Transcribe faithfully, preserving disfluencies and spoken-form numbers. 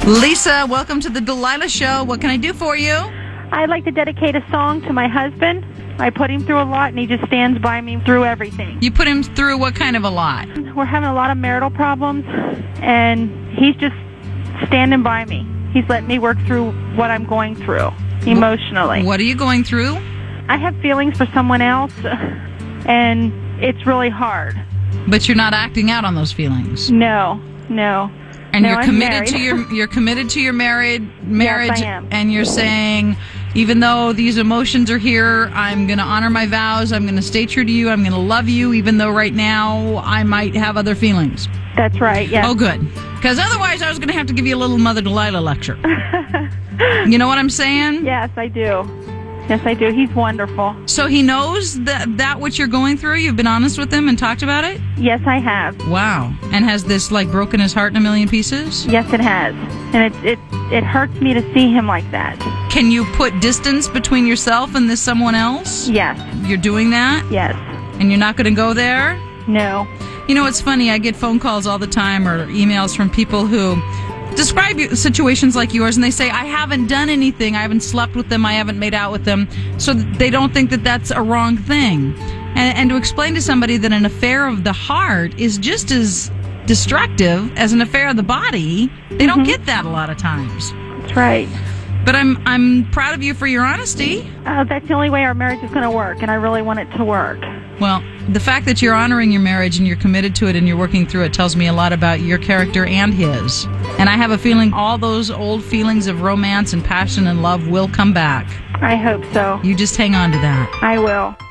Lisa, welcome to the Delilah Show. What can I do for you? I'd like to dedicate a song to my husband. I put him through a lot, and he just stands by me through everything. You put him through what kind of a lot? We're having a lot of marital problems, and he's just standing by me. He's letting me work through what I'm going through emotionally. What are you going through? I have feelings for someone else, and it's really hard. But you're not acting out on those feelings. No, no. And no, you're I'm committed married. to your you're committed to your married marriage. Yes, I am. And you're saying, even though these emotions are here, I'm going to honor my vows. I'm going to stay true to you. I'm going to love you, even though right now I might have other feelings. That's right. Yes. Oh, good. Because otherwise, I was going to have to give you a little Mother Delilah lecture. You know what I'm saying? Yes, I do. Yes, I do. He's wonderful. So he knows that that what you're going through. You've been honest with him and talked about it. Yes, I have. Wow. And has this like broken his heart in a million pieces? Yes, it has. And it it it hurts me to see him like that. Can you put distance between yourself and this someone else? Yes. You're doing that? Yes. And you're not going to go there? No. You know, it's funny. I get phone calls all the time or emails from people who describe situations like yours, and they say, I haven't done anything. I haven't slept with them. I haven't made out with them. So they don't think that that's a wrong thing. And, and to explain to somebody that an affair of the heart is just as destructive as an affair of the body, they don't get that a lot of times. That's right. But I'm I'm proud of you for your honesty. Uh, that's the only way our marriage is going to work, and I really want it to work. Well, the fact that you're honoring your marriage and you're committed to it and you're working through it tells me a lot about your character and his. And I have a feeling all those old feelings of romance and passion and love will come back. I hope so. You just hang on to that. I will.